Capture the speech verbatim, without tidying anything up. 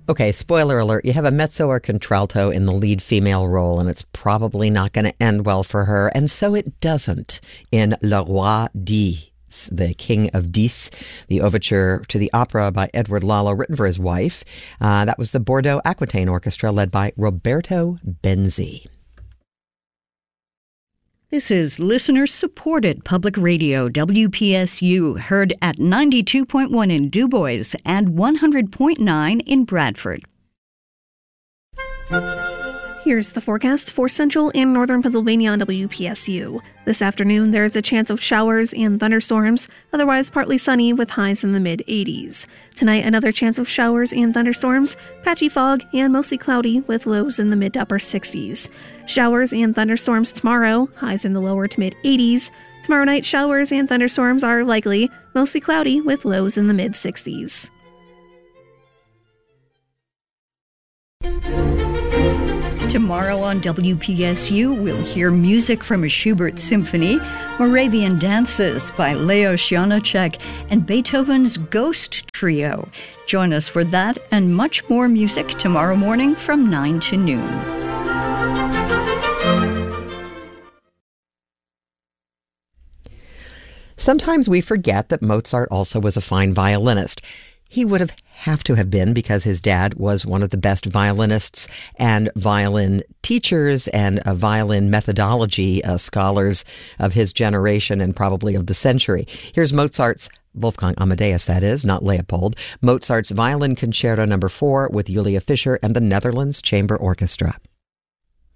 Okay, spoiler alert, you have a mezzo or contralto in the lead female role, and it's probably not going to end well for her, and so it doesn't in Le Roi dix, The King of Dix, the overture to the opera by Edward Lalo, written for his wife. Uh, that was the Bordeaux Aquitaine Orchestra, led by Roberto Benzi. This is listener-supported public radio, W P S U, heard at ninety-two point one in DuBois and one hundred point nine in Bradford. Here's the forecast for central and northern Pennsylvania on W P S U. This afternoon, there's a chance of showers and thunderstorms, otherwise partly sunny with highs in the mid-eighties. Tonight, another chance of showers and thunderstorms, patchy fog, and mostly cloudy with lows in the mid to upper sixties. Showers and thunderstorms tomorrow, highs in the lower to mid-eighties. Tomorrow night, showers and thunderstorms are likely, mostly cloudy with lows in the mid-sixties. Tomorrow on W P S U, we'll hear music from a Schubert symphony, Moravian Dances by Leo Janáček, and Beethoven's Ghost Trio. Join us for that and much more music tomorrow morning from nine to noon. Sometimes we forget that Mozart also was a fine violinist. He would have have to have been because his dad was one of the best violinists and violin teachers and a violin methodology uh, scholars of his generation and probably of the century. Here's Mozart's, Wolfgang Amadeus that is, not Leopold, Mozart's Violin Concerto number four with Julia Fischer and the Netherlands Chamber Orchestra.